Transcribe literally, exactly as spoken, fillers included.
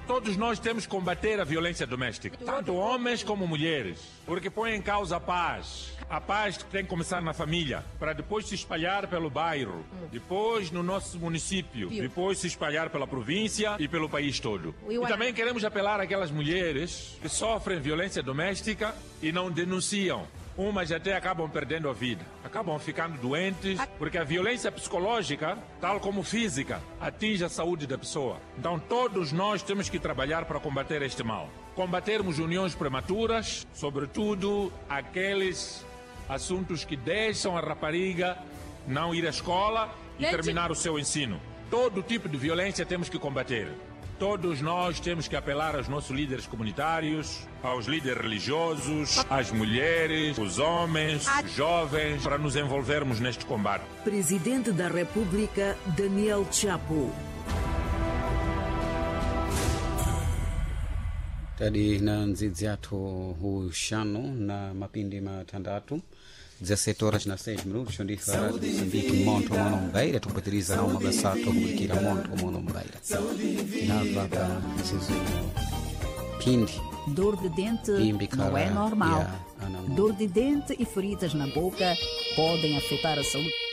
Todos nós temos que combater a violência doméstica, tanto homens como mulheres, porque põe em causa a paz. A paz tem que começar na família, para depois se espalhar pelo bairro, depois no nosso município, depois se espalhar pela província e pelo país todo. E também queremos apelar àquelas mulheres que sofrem violência doméstica e não denunciam. Umas até acabam perdendo a vida, acabam ficando doentes, porque a violência psicológica, tal como física, atinge a saúde da pessoa. Então todos nós temos que trabalhar para combater este mal. Combatermos uniões prematuras, sobretudo aqueles assuntos que deixam a rapariga não ir à escola e Gente... terminar o seu ensino. Todo tipo de violência temos que combater. Todos nós temos que apelar aos nossos líderes comunitários, aos líderes religiosos, às mulheres, os homens, os jovens, para nos envolvermos neste combate. Presidente da República, Daniel Chapo. Tadi na nzidzi yathu hushanu na mapindi matandatu dezessete horas na seis minutos ndifa Rádio Moçambique Monto Mono Mbeira tukupitiliza nao mabasato kubulikira Monto Mono Mbeira nava para esses pindi. Dor de dente não é normal. Dor de dente e feridas na boca podem afetar a saúde.